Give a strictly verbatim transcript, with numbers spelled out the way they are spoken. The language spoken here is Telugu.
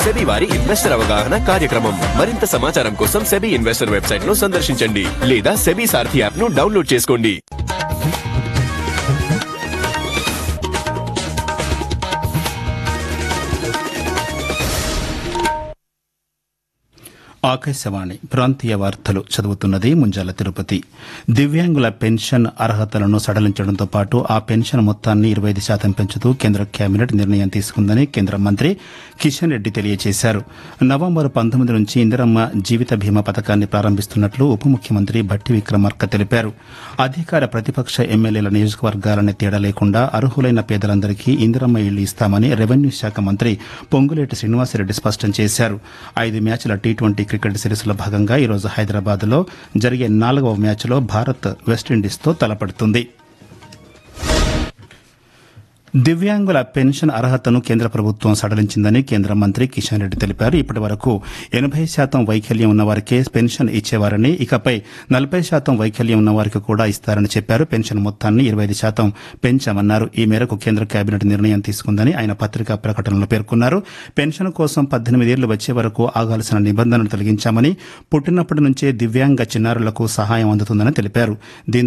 సెబీ వారి ఇన్వెస్టర్ అవగాహన కార్యక్రమం. మరింత సమాచారం కోసం సెబీ ఇన్వెస్టర్ వెబ్సైట్ ను సందర్శించండి లేదా సెబీ సారథి యాప్ ను డౌన్లోడ్ చేసుకోండి. ఆకాశవాణి ప్రాంతీయ వార్తలు చదువుతున్నది ముంజాల తిరుపతి. దివ్యాంగుల పెన్షన్ అర్హతలను సడలించడంతో పాటు ఆ పెన్షన్ మొత్తాన్ని ఇరవై ఐదు శాతం పెంచుతూ కేంద్ర కేబినెట్ నిర్ణయం తీసుకుందని కేంద్ర మంత్రి కిషన్ రెడ్డి తెలియజేశారు. నవంబర్ పంతొమ్మిది నుంచి ఇందిరమ్మ జీవిత బీమా పథకాన్ని ప్రారంభిస్తున్నట్లు ఉప ముఖ్యమంత్రి భట్టి విక్రమార్క తెలిపారు. అధికార ప్రతిపక్ష ఎమ్మెల్యేల నియోజకవర్గాలనే తేడా లేకుండా అర్హులైన పేదలందరికీ ఇందిరమ్మ ఇళ్లు ఇస్తామని రెవెన్యూ శాఖ మంత్రి పొంగులేటి శ్రీనివాసరెడ్డి స్పష్టం చేశారు. ఐదు మ్యాచ్ల టీ ట్వంటీ క్రికెట్ సిరీస్లో భాగంగా ఈరోజు హైదరాబాద్ లో జరిగే నాలుగవ మ్యాచ్లో భారత్ వెస్టిండీస్తో తలపడుతుంది. దివ్యాంగుల పెన్షన్ అర్హతను కేంద్ర ప్రభుత్వం సడలించిందని కేంద్ర మంత్రి కిషన్ రెడ్డి తెలిపారు. ఇప్పటి వరకు ఎనబై శాతం వైకల్యం ఉన్నవారికే పెన్షన్ ఇచ్చేవారని, ఇకపై నలభై శాతం వైకల్యం ఉన్నవారికి కూడా ఇస్తారని చెప్పారు. పెన్షన్ మొత్తాన్ని ఇరవై ఐదు శాతం పెంచామన్నారు. ఈ మేరకు కేంద్ర కేబినెట్ నిర్ణయం తీసుకుందని ఆయన పత్రికా ప్రకటనలో పేర్కొన్నారు. పెన్షన్ కోసం పద్దెనిమిదేళ్లు వచ్చే వరకు ఆగాల్సిన నిబంధనలు తొలగించామని, పుట్టినప్పటి నుంచే దివ్యాంగ చిన్నారులకు సహాయం అందుతుందని తెలిపారు. దీంతో